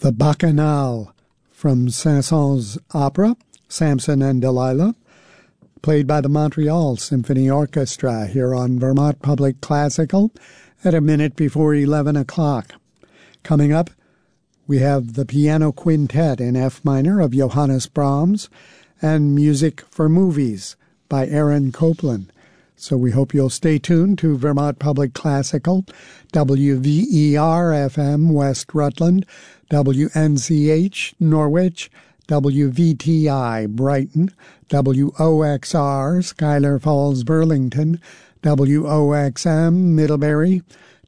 The Bacchanal from Saint-Saëns' opera, Samson and Delilah, played by the Montreal Symphony Orchestra here on Vermont Public Classical at a minute before 11 o'clock. Coming up, we have the Piano Quintet in F minor of Johannes Brahms and Music for Movies by Aaron Copland. So we hope you'll stay tuned to Vermont Public Classical, WVER-FM West Rutland, WNCH Norwich, WVTI Brighton, WOXR Schuyler Falls Burlington, WOXM Middlebury,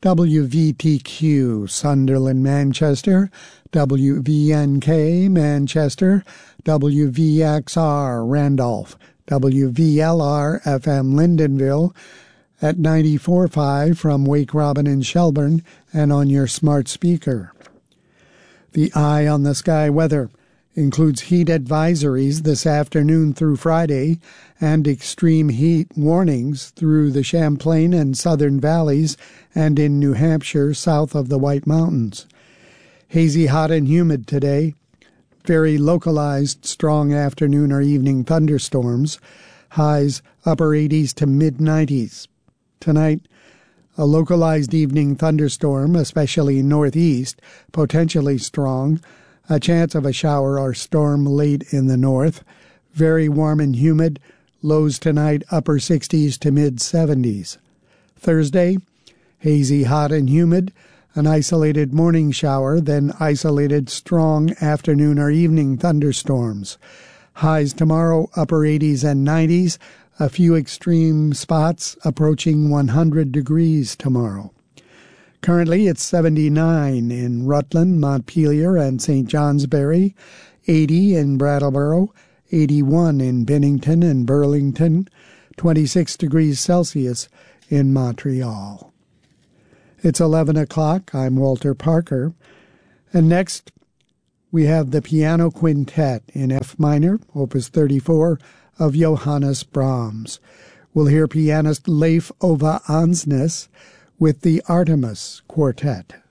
WVTQ Sunderland Manchester, WVNK Manchester, WVXR Randolph, WVLR-FM Lyndonville at 94.5 from Wake Robin in Shelburne and on your smart speaker. The Eye on the Sky weather includes heat advisories this afternoon through Friday and extreme heat warnings through the Champlain and Southern Valleys and in New Hampshire south of the White Mountains. Hazy, hot, and humid today. Very localized strong afternoon or evening thunderstorms. Highs upper 80s to mid-90s. Tonight, a localized evening thunderstorm, especially northeast, potentially strong. A chance of a shower or storm late in the north. Very warm and humid. Lows tonight upper 60s to mid-70s. Thursday, hazy, hot, and humid. An isolated morning shower, then isolated strong afternoon or evening thunderstorms. Highs tomorrow upper 80s and 90s. A few extreme spots approaching 100 degrees tomorrow. Currently, it's 79 in Rutland, Montpelier, and St. Johnsbury, 80 in Brattleboro, 81 in Bennington and Burlington, 26 degrees Celsius in Montreal. It's 11 o'clock. I'm Walter Parker. And next, we have the Piano Quintet in F minor, Opus 34, of Johannes Brahms. We'll hear pianist Leif Ove Ansnes with the Artemis Quartet.